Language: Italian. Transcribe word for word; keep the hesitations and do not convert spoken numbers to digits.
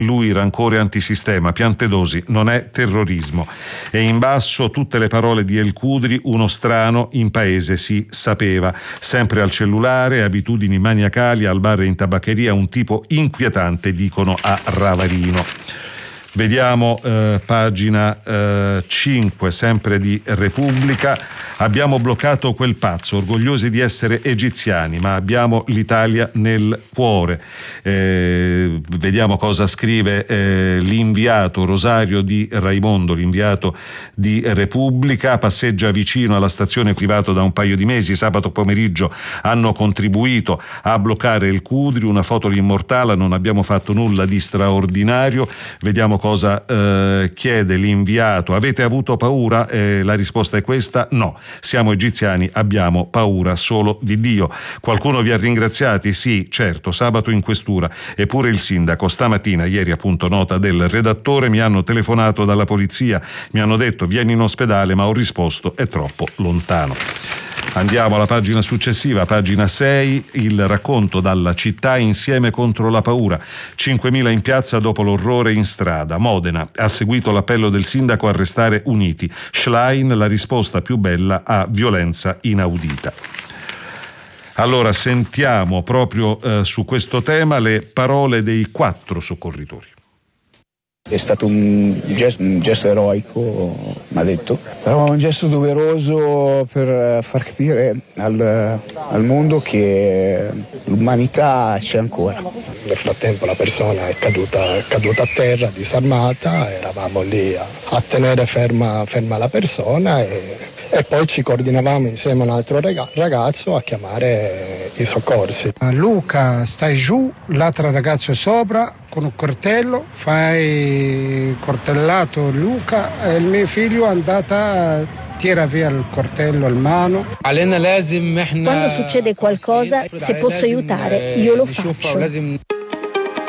Lui rancore antisistema, Piantedosi non è terrorismo. E in basso tutte le parole di El Cudri, uno strano in paese si sapeva. Sempre al cellulare, abitudini maniacali, al bar e in tabaccheria, un tipo inquietante, dicono a Ravarino. Vediamo eh, pagina eh, cinque, sempre di Repubblica. Abbiamo bloccato quel pazzo, orgogliosi di essere egiziani, ma abbiamo l'Italia nel cuore. Eh, vediamo cosa scrive eh, l'inviato Rosario Di Raimondo, l'inviato di Repubblica. Passeggia vicino alla stazione privata da un paio di mesi. Sabato pomeriggio hanno contribuito a bloccare il Cudri, una foto li immortala, non abbiamo fatto nulla di straordinario. Vediamo cosa eh, chiede l'inviato. Avete avuto paura? Eh, la risposta è questa: no. Siamo egiziani, abbiamo paura solo di Dio. Qualcuno vi ha ringraziati? Sì, certo, sabato in questura. Eppure il sindaco stamattina, ieri appunto nota del redattore, mi hanno telefonato dalla polizia, mi hanno detto vieni in ospedale, ma ho risposto è troppo lontano. Andiamo alla pagina successiva, pagina sei, il racconto dalla città, insieme contro la paura. cinquemila in piazza dopo l'orrore in strada. Modena ha seguito l'appello del sindaco a restare uniti. Schlein, la risposta più bella a violenza inaudita. Allora sentiamo proprio eh, su questo tema le parole dei quattro soccorritori. È stato un gesto, un gesto eroico, mi ha detto, però un gesto doveroso per far capire al, al mondo che l'umanità c'è ancora. Nel frattempo la persona è caduta, è caduta a terra, disarmata, eravamo lì a, a tenere ferma, ferma la persona e, e poi ci coordinavamo insieme a un altro ragazzo a chiamare i soccorsi. Luca, stai giù, l'altro ragazzo sopra con un coltello, fai coltellato Luca e il mio figlio è andata, tira via il coltello al mano. Quando succede qualcosa, se posso aiutare, io lo faccio.